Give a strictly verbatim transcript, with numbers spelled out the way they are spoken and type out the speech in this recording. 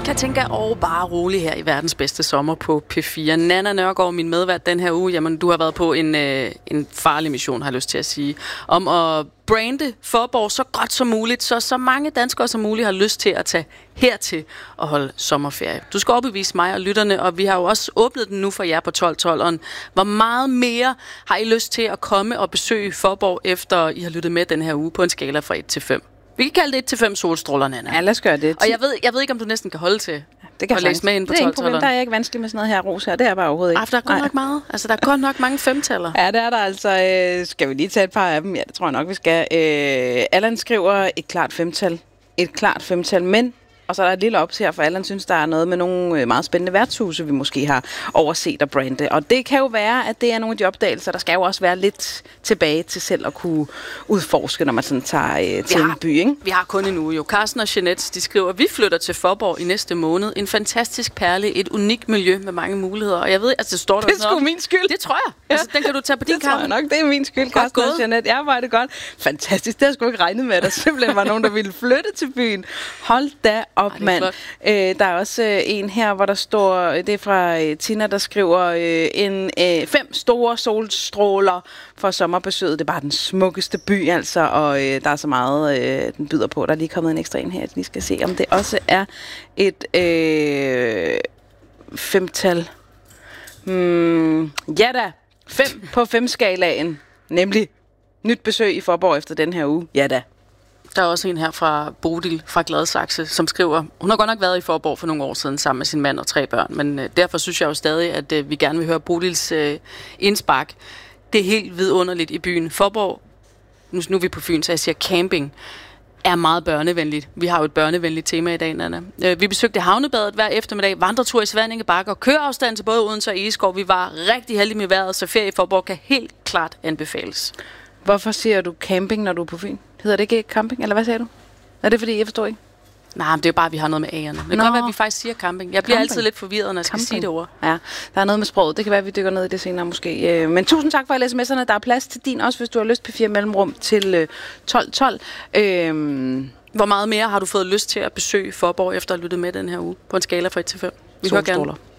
Jeg tænker, åh, bare rolig her i verdens bedste sommer på P fire. Nanna Nørgaard, min medvært den her uge, jamen du har været på en, øh, en farlig mission, har jeg lyst til at sige, om at brande Faaborg så godt som muligt, så så mange danskere som muligt har lyst til at tage hertil og holde sommerferie. Du skal opbevise mig og lytterne, og vi har jo også åbnet den nu for jer på tolv tolv. Hvor meget mere har I lyst til at komme og besøge Faaborg, efter I har lyttet med den her uge på en skala fra et til fem? Vi kan kalde det et til fem solstråler, Nanna. Ja, lad os gøre det. Og jeg ved, jeg ved ikke, om du næsten kan holde til det kan at læse med ind på tolv tolv tolv. Der er jeg ikke vanskelig med sådan noget her, Ros her. Det er bare overhovedet ikke. Ej, der er godt nok meget. Altså, der er godt nok mange femtaller. Ja, det er der altså. Øh, skal vi lige tage et par af dem? Ja, det tror jeg nok, vi skal. Øh, Allan skriver et klart femtal. Et klart femtal, men... Og så er der et lille ops her, for Allan synes, der er noget med nogle meget spændende værtshuse, vi måske har overset og brande. Og det kan jo være, at det er nogle af de opdagelser, der skal jo også være lidt tilbage til selv at kunne udforske, når man sådan tager øh, til har, en by, ikke? Vi har kun en uge jo. Carsten og Jeanette, de skriver, vi flytter til Faaborg i næste måned. En fantastisk perle, et unikt miljø med mange muligheder. Og jeg ved, altså det står der det er sgu min skyld. Det tror jeg. Altså, den kan du tage på din det tror jeg nok, det er min skyld, Carsten og Jeanette. Ja, hvor er det godt. Fantastisk. Det har jeg sgu ikke regnet med, at der simpelthen var nogen, der ville flytte til byen. Hold da op, mand. Øh, der er også øh, en her, hvor der står, det er fra øh, Tina, der skriver øh, en øh, fem store solstråler for sommerbesøget. Det er bare den smukkeste by, altså, og øh, der er så meget, øh, den byder på. Der er lige kommet en ekstra en her, at vi skal se, om det også er et øh, femtal. Hmm, ja da, fem på fem-skalaen, nemlig nyt besøg i Faaborg efter den her uge. Ja da. Der er også en her fra Bodil fra Gladsaxe, som skriver, hun har godt nok været i Faaborg for nogle år siden sammen med sin mand og tre børn, men øh, derfor synes jeg jo stadig, at øh, vi gerne vil høre Bodils øh, indspark. Det er helt vidunderligt i byen. Faaborg, nu, nu er vi på Fyn, så jeg siger camping, er meget børnevenligt. Vi har jo et børnevenligt tema i dag, Nanna. Øh, vi besøgte havnebadet hver eftermiddag, vandretur i Svanninge Bakker, køreafstand til både Odense og Egeskov. Vi var rigtig heldige med vejret, så ferie i Faaborg kan helt klart anbefales. Hvorfor siger du camping, når du er på Fyn? Hedder det ikke camping, eller hvad sagde du? Er det fordi, jeg forstår ikke? Nej, men det er jo bare, at vi har noget med A'erne. Det kan godt være, at vi faktisk siger camping. Jeg bliver camping. altid lidt forvirret, når jeg skal sige det ord. Ja, der er noget med sproget. Det kan være, at vi dykker ned i det senere måske. Men tusind tak for alle sms'erne. Der er plads til din også, hvis du har lyst på fire mellemrum til tolv tolv. Øhm. Hvor meget mere har du fået lyst til at besøge Faaborg efter at have lyttet med den her uge? På en skala fra et til fem. Vi hører gerne.